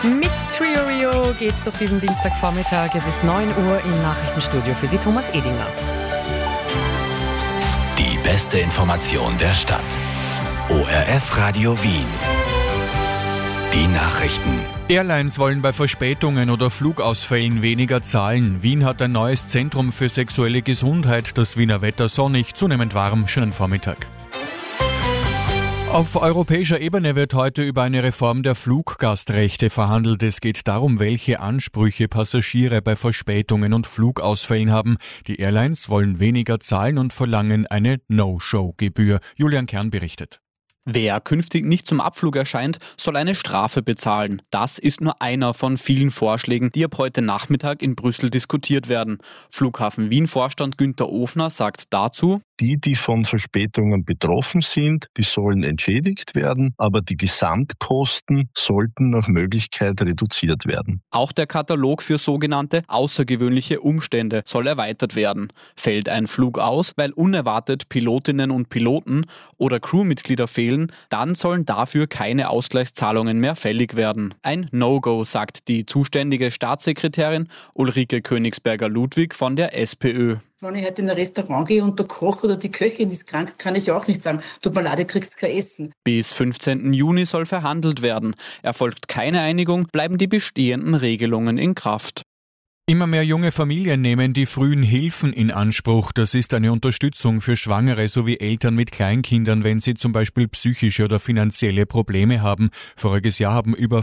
Mit Trio Rio geht's durch diesen Dienstagvormittag. Es ist 9 Uhr im Nachrichtenstudio für Sie, Thomas Edinger. Die beste Information der Stadt. ORF Radio Wien. Die Nachrichten. Airlines wollen bei Verspätungen oder Flugausfällen weniger zahlen. Wien hat ein neues Zentrum für sexuelle Gesundheit. Das Wiener Wetter sonnig, zunehmend warm. Schönen Vormittag. Auf europäischer Ebene wird heute über eine Reform der Fluggastrechte verhandelt. Es geht darum, welche Ansprüche Passagiere bei Verspätungen und Flugausfällen haben. Die Airlines wollen weniger zahlen und verlangen eine No-Show-Gebühr. Julian Kern berichtet. Wer künftig nicht zum Abflug erscheint, soll eine Strafe bezahlen. Das ist nur einer von vielen Vorschlägen, die ab heute Nachmittag in Brüssel diskutiert werden. Flughafen Wien-Vorstand Günther Ofner sagt dazu: Die von Verspätungen betroffen sind, die sollen entschädigt werden, aber die Gesamtkosten sollten nach Möglichkeit reduziert werden. Auch der Katalog für sogenannte außergewöhnliche Umstände soll erweitert werden. Fällt ein Flug aus, weil unerwartet Pilotinnen und Piloten oder Crewmitglieder fehlen, dann sollen dafür keine Ausgleichszahlungen mehr fällig werden. Ein No-Go, sagt die zuständige Staatssekretärin Ulrike Königsberger-Ludwig von der SPÖ. Wenn ich heute in ein Restaurant gehe und der Koch oder die Köchin ist krank, kann ich auch nicht sagen, tut mir leid, ihr kriegt kein Essen. Bis 15. Juni soll verhandelt werden. Erfolgt keine Einigung, bleiben die bestehenden Regelungen in Kraft. Immer mehr junge Familien nehmen die frühen Hilfen in Anspruch. Das ist eine Unterstützung für Schwangere sowie Eltern mit Kleinkindern, wenn sie zum Beispiel psychische oder finanzielle Probleme haben. Voriges Jahr haben über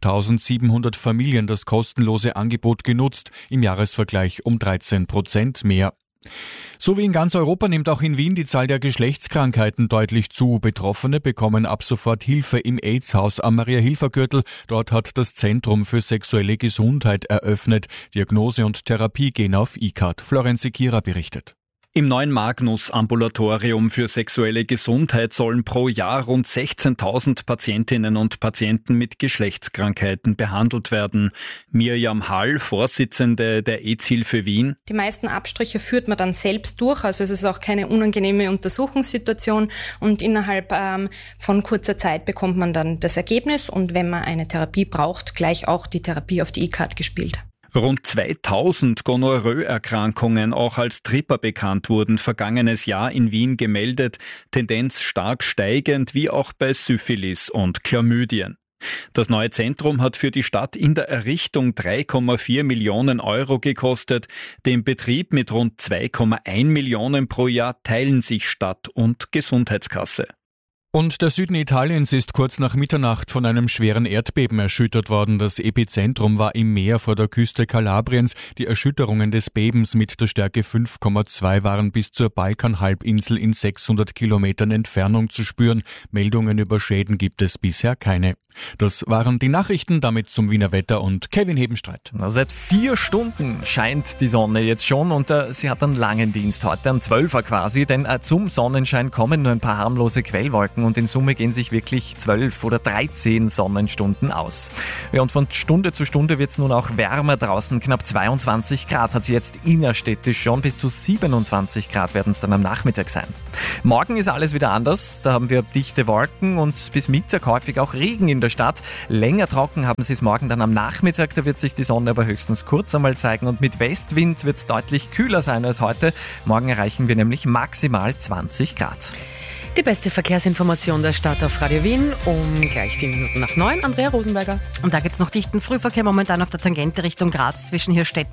5.700 Familien das kostenlose Angebot genutzt, im Jahresvergleich um 13% mehr. So wie in ganz Europa nimmt auch in Wien die Zahl der Geschlechtskrankheiten deutlich zu. Betroffene bekommen ab sofort Hilfe im AIDS-Haus am Maria-Hilfer-Gürtel. Dort hat das Zentrum für sexuelle Gesundheit eröffnet. Diagnose und Therapie gehen auf E-Card. Florenz Sekira berichtet. Im neuen Magnus-Ambulatorium für sexuelle Gesundheit sollen pro Jahr rund 16.000 Patientinnen und Patienten mit Geschlechtskrankheiten behandelt werden. Mirjam Hall, Vorsitzende der AIDS-Hilfe Wien. Die meisten Abstriche führt man dann selbst durch, also es ist auch keine unangenehme Untersuchungssituation und innerhalb von kurzer Zeit bekommt man dann das Ergebnis und wenn man eine Therapie braucht, gleich auch die Therapie auf die E-Card gespielt. Rund 2000 Gonorrhoe-Erkrankungen, auch als Tripper bekannt, wurden vergangenes Jahr in Wien gemeldet, Tendenz stark steigend, wie auch bei Syphilis und Chlamydien. Das neue Zentrum hat für die Stadt in der Errichtung 3,4 Millionen Euro gekostet. Den Betrieb mit rund 2,1 Millionen pro Jahr teilen sich Stadt und Gesundheitskasse. Und der Süden Italiens ist kurz nach Mitternacht von einem schweren Erdbeben erschüttert worden. Das Epizentrum war im Meer vor der Küste Kalabriens. Die Erschütterungen des Bebens mit der Stärke 5,2 waren bis zur Balkanhalbinsel in 600 Kilometern Entfernung zu spüren. Meldungen über Schäden gibt es bisher keine. Das waren die Nachrichten, damit zum Wiener Wetter und Kevin Hebenstreit. Seit 4 Stunden scheint die Sonne jetzt schon und sie hat einen langen Dienst heute, am 12er quasi, denn zum Sonnenschein kommen nur ein paar harmlose Quellwolken und in Summe gehen sich wirklich 12 oder 13 Sonnenstunden aus. Ja, und von Stunde zu Stunde wird es nun auch wärmer draußen, knapp 22 Grad hat es jetzt innerstädtisch schon, bis zu 27 Grad werden es dann am Nachmittag sein. Morgen ist alles wieder anders, da haben wir dichte Wolken und bis Mittag häufig auch Regen in der Stadt. Länger trocken haben sie es morgen dann am Nachmittag, da wird sich die Sonne aber höchstens kurz einmal zeigen und mit Westwind wird es deutlich kühler sein als heute. Morgen erreichen wir nämlich maximal 20 Grad. Die beste Verkehrsinformation der Stadt auf Radio Wien um gleich 4 Minuten nach 9. Andrea Rosenberger. Und da gibt es noch dichten Frühverkehr momentan auf der Tangente Richtung Graz zwischen Hirstetten